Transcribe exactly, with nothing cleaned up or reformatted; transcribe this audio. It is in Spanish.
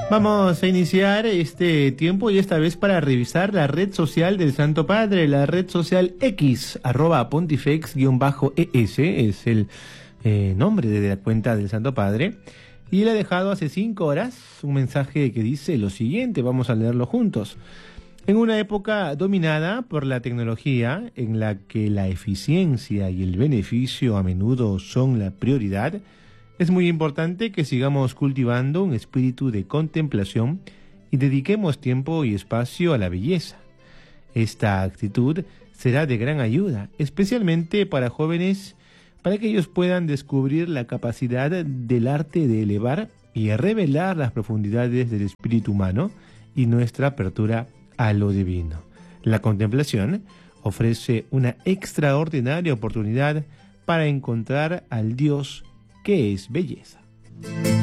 Vamos a iniciar este tiempo y esta vez para revisar la red social del Santo Padre, la red social X, arroba pontifex-es, es el eh, nombre de la cuenta del Santo Padre. Y él ha dejado hace cinco horas un mensaje que dice lo siguiente, vamos a leerlo juntos. En una época dominada por la tecnología, en la que la eficiencia y el beneficio a menudo son la prioridad, es muy importante que sigamos cultivando un espíritu de contemplación y dediquemos tiempo y espacio a la belleza. Esta actitud será de gran ayuda, especialmente para jóvenes, para que ellos puedan descubrir la capacidad del arte de elevar y revelar las profundidades del espíritu humano y nuestra apertura a lo divino. La contemplación ofrece una extraordinaria oportunidad para encontrar al Dios que es belleza.